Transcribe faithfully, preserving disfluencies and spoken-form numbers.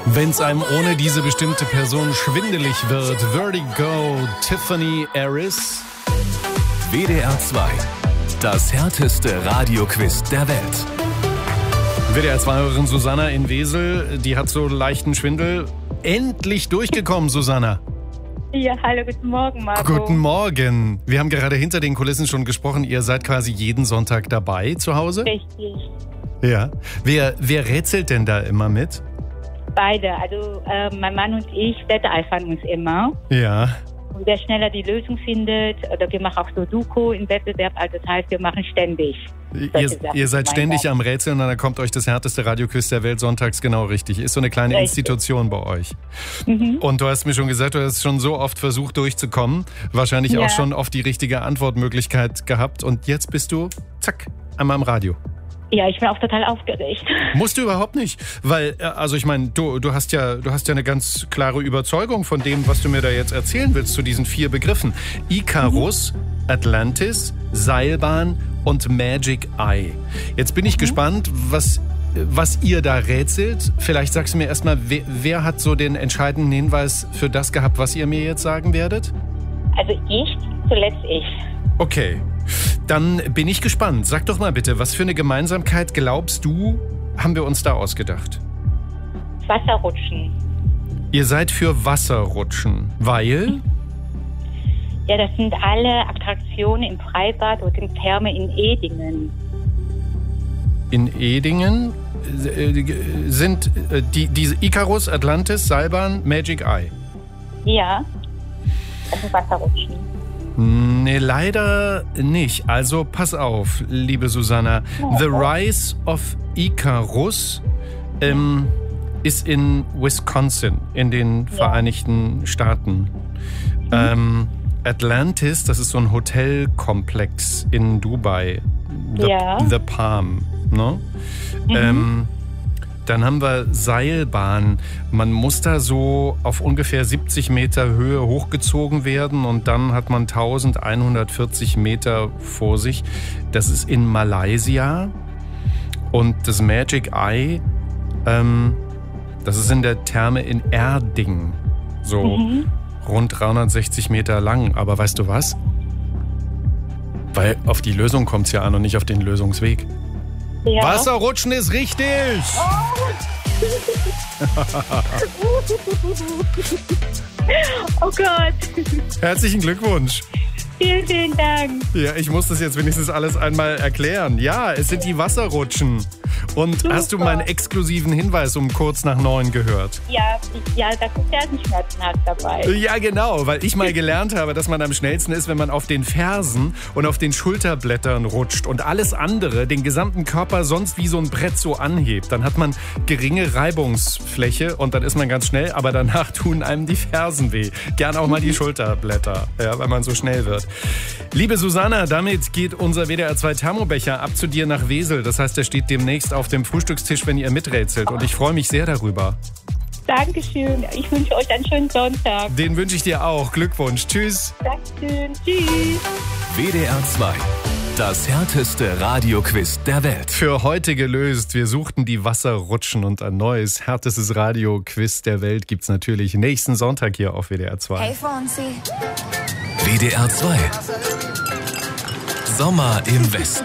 Wenn es einem ohne diese bestimmte Person schwindelig wird. Vertigo, Tiffany Harris. W D R zwei, das härteste Radioquiz der Welt. W D R zwei-Hörerin Susanna in Wesel, die hat so leichten Schwindel. Endlich durchgekommen, Susanna. Ja, hallo, guten Morgen, Marco. Guten Morgen. Wir haben gerade hinter den Kulissen schon gesprochen. Ihr seid quasi jeden Sonntag dabei zu Hause? Richtig. Ja. Wer, wer rätselt denn da immer mit? Beide. Also äh, mein Mann und ich wetteifern uns immer. Ja. Und wer schneller die Lösung findet, oder wir machen auch Sudoku im Wettbewerb, also das heißt, wir machen ständig. Ihr, ihr seid ständig am Rätseln und dann kommt euch das härteste Radioquiz der Welt sonntags genau richtig. Ist so eine kleine Richtig. Institution bei euch. Mhm. Und du hast mir schon gesagt, du hast schon so oft versucht durchzukommen. Wahrscheinlich Ja. auch schon oft die richtige Antwortmöglichkeit gehabt. Und jetzt bist du, zack, einmal im Radio. Ja, ich bin auch total aufgeregt. Musst du überhaupt nicht, weil, äh, also ich meine, du, du hast ja, du hast ja eine ganz klare Überzeugung von dem, was du mir da jetzt erzählen willst zu diesen vier Begriffen. Icarus, Atlantis, Seilbahn und Magic Eye. Jetzt bin ich mhm. gespannt, was, was ihr da rätselt. Vielleicht sagst du mir erstmal, wer, wer hat so den entscheidenden Hinweis für das gehabt, was ihr mir jetzt sagen werdet? Also ich, zuletzt ich. Okay, dann bin ich gespannt. Sag doch mal bitte, was für eine Gemeinsamkeit glaubst du, haben wir uns da ausgedacht? Wasserrutschen. Ihr seid für Wasserrutschen, weil? Ja, das sind alle Attraktionen im Freibad oder in Therme in Edingen. In Edingen äh, sind äh, die, diese Icarus, Atlantis, Seilbahn, Magic Eye. Ja, also Wasserrutschen. Nee, leider nicht. Also pass auf, liebe Susanna. The Rise of Icarus ähm, ist in Wisconsin, in den ja. Vereinigten Staaten. Mhm. Ähm, Atlantis, das ist so ein Hotelkomplex in Dubai. The, ja. The Palm. Ne? Mhm. Ähm, Dann haben wir Seilbahn. Man muss da so auf ungefähr siebzig Meter Höhe hochgezogen werden und dann hat man elfhundertvierzig Meter vor sich. Das ist in Malaysia. Und das Magic Eye, ähm, das ist in der Therme in Erding. So mhm. rund dreihundertsechzig Meter lang. Aber weißt du was? Weil auf die Lösung kommt es ja an und nicht auf den Lösungsweg. Ja. Wasserrutschen ist richtig! Oh Gott! Herzlichen Glückwunsch! Vielen, vielen Dank! Ja, ich muss das jetzt wenigstens alles einmal erklären. Ja, es sind die Wasserrutschen. Und Super. Hast du meinen exklusiven Hinweis um kurz nach neun gehört? Ja, ich, ja, da guckt der Schmerzenhaft dabei. Ja, genau, weil ich mal gelernt habe, dass man am schnellsten ist, wenn man auf den Fersen und auf den Schulterblättern rutscht und alles andere, den gesamten Körper sonst wie so ein Brett so anhebt. Dann hat man geringe Reibungsfläche und dann ist man ganz schnell, aber danach tun einem die Fersen weh. Gern auch mal die Schulterblätter, ja, weil man so schnell wird. Liebe Susanna, damit geht unser W D R zwei Thermobecher ab zu dir nach Wesel. Das heißt, der steht demnächst auf dem Frühstückstisch, wenn ihr miträtselt. Und ich freue mich sehr darüber. Dankeschön. Ich wünsche euch einen schönen Sonntag. Den wünsche ich dir auch. Glückwunsch. Tschüss. Dankeschön. Tschüss. W D R zwei. Das härteste Radioquiz der Welt. Für heute gelöst. Wir suchten die Wasserrutschen und ein neues, härtestes Radioquiz der Welt gibt es natürlich nächsten Sonntag hier auf W D R zwei. Hey Fonzie. W D R zwei. Sommer im Westen.